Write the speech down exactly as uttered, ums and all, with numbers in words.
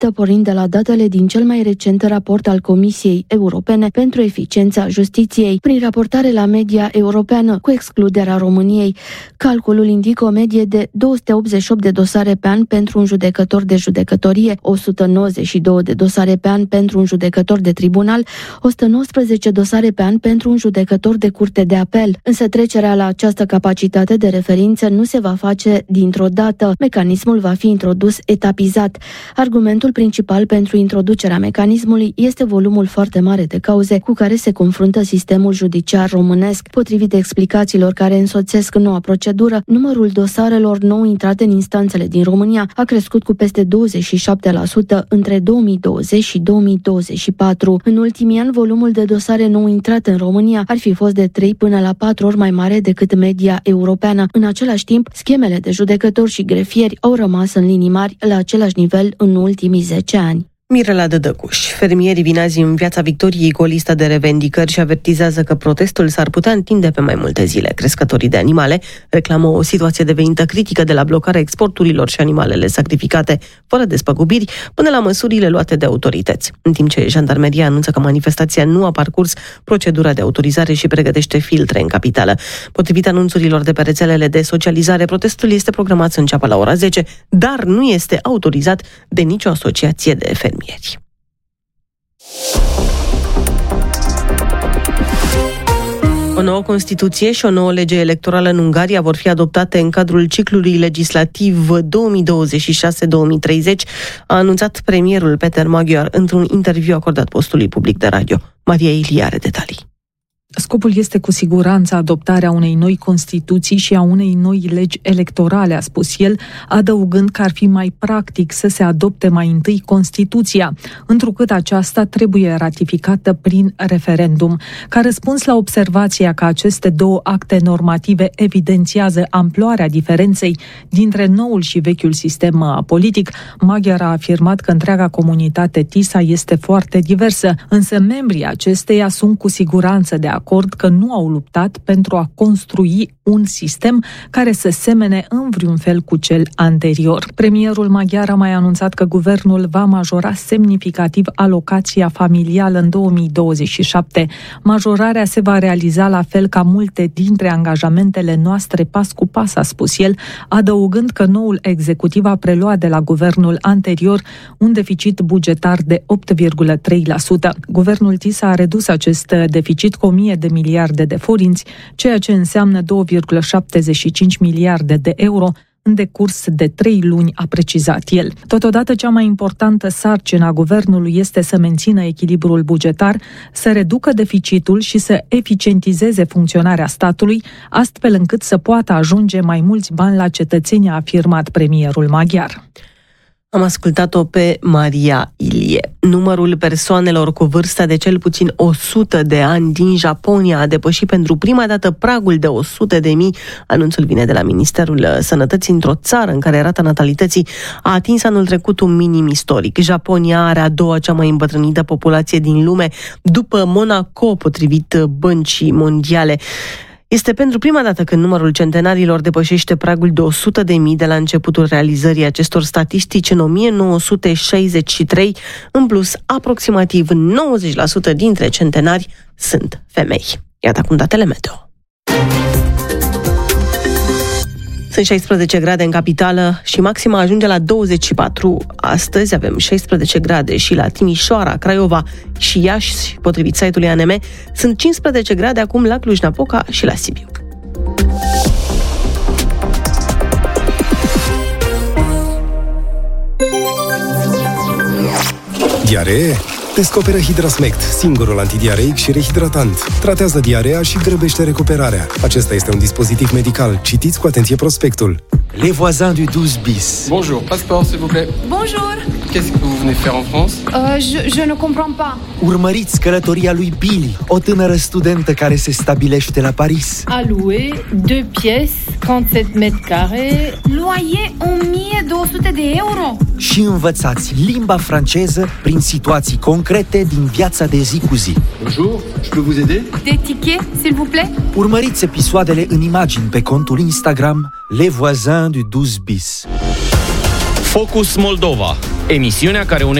dreaptă, pornind de la datele din cel mai recent raport al Comisiei Europene pentru Eficiența Justiției, prin raportare la media europeană, cu excluderea României. Calculul indică o medie de două sute optzeci și opt de dosare pe an pentru un judecător de judecătorie, o sută nouăzeci și doi de dosare pe an pentru un judecător de tribunal, o sută nouăsprezece dosare pe an pentru un judecător de curte de apel. Însă trecerea la această capacitate de referință nu se va face dintr-o dată. Mecanismul va fi introdus etapizat. Argumentul principal pentru introducerea mecanismului este volumul foarte mare de cauze cu care se confruntă sistemul judiciar românesc. Potrivit explicațiilor care însoțesc noua procedură, numărul dosarelor nou intrate în instanțele din România a crescut cu peste douăzeci și șapte la sută între două mii douăzeci și două mii douăzeci și patru. În ultimii ani, volumul de dosare nou intrate în România ar fi fost de trei până la patru ori mai mare decât media europeană. În același timp, schemele de judecători și grefieri au rămas în linii mari la același nivel în ultimii zece ani. Mirela Dădăcuș. Fermierii vin azi în Piața Victoriei cu o listă de revendicări și avertizează că protestul s-ar putea întinde pe mai multe zile. Crescătorii de animale reclamă o situație devenită critică, de la blocarea exporturilor și animalele sacrificate fără despăgubiri până la măsurile luate de autorități. În timp ce jandarmeria anunță că manifestația nu a parcurs procedura de autorizare și pregătește filtre în capitală. Potrivit anunțurilor de pe rețelele de socializare, protestul este programat să înceapă la ora zece, dar nu este autorizat de nicio asociație de fermieri. O nouă Constituție și o nouă lege electorală în Ungaria vor fi adoptate în cadrul ciclului legislativ două mii douăzeci și șase două mii treizeci, a anunțat premierul Péter Magyar într-un interviu acordat postului public de radio. Maria Ilie are detalii. Scopul este cu siguranță adoptarea unei noi Constituții și a unei noi legi electorale, a spus el, adăugând că ar fi mai practic să se adopte mai întâi Constituția, întrucât aceasta trebuie ratificată prin referendum. Ca răspuns la observația că aceste două acte normative evidențiază amploarea diferenței dintre noul și vechiul sistem politic, Magyar a afirmat că întreaga comunitate TISA este foarte diversă, însă membrii acesteia sunt cu siguranță de acord că nu au luptat pentru a construi un sistem care să semene în vreun fel cu cel anterior. Premierul maghiar a mai anunțat că guvernul va majora semnificativ alocația familială în două mii douăzeci și șapte. Majorarea se va realiza la fel ca multe dintre angajamentele noastre pas cu pas, a spus el, adăugând că noul executiv a preluat de la guvernul anterior un deficit bugetar de opt virgulă trei la sută. Guvernul TISA a redus acest deficit cu o mie de miliarde de forinți, ceea ce înseamnă doi virgulă șaptezeci și cinci miliarde de euro în decurs de trei luni, a precizat el. Totodată, cea mai importantă sarcină a guvernului este să mențină echilibrul bugetar, să reducă deficitul și să eficientizeze funcționarea statului, astfel încât să poată ajunge mai mulți bani la cetățeni, a afirmat premierul maghiar. Am ascultat-o pe Maria Ilie. Numărul persoanelor cu vârsta de cel puțin o sută de ani din Japonia a depășit pentru prima dată pragul de o sută de mii. Anunțul vine de la Ministerul Sănătății, într-o țară în care rata natalității a atins anul trecut un minim istoric. Japonia are a doua cea mai îmbătrânită populație din lume, după Monaco, potrivit Băncii Mondiale. Este pentru prima dată când numărul centenarilor depășește pragul de o sută de mii de la începutul realizării acestor statistici în o mie nouă sute șaizeci și trei. În plus, aproximativ nouăzeci la sută dintre centenari sunt femei. Iată acum datele meteo. Sunt șaisprezece grade în capitală și maxima ajunge la douăzeci și patru. Astăzi avem șaisprezece grade și la Timișoara, Craiova și Iași, potrivit site-ului A N M. Sunt cincisprezece grade acum la Cluj-Napoca și la Sibiu. Diaree? Descoperă Hidrasmect, singurul antidiareic și rehidratant. Tratează diarea și grăbește recuperarea. Acesta este un dispozitiv medical. Citiți cu atenție prospectul. Les voisins du douze bis. Bonjour, passeport s'il vous plaît. Bonjour. Qu'est-ce que vous venez faire en France? Euh, je, je ne comprends pas. Urmăriți călătoria lui Billy, o tânără studentă care se stabilește la Paris. A louer, deux pièces, trente-sept mètres carrés. Loyer o mie două sute de euro. Și învățați limba franceză prin situații concrete din viața de zi cu zi. Bonjour, je peux vous aider? Des tickets, s'il vous plaît? Urmăriți episoadele în imagini pe contul Instagram Les voisins du douze bis. Focus Moldova, emisiunea care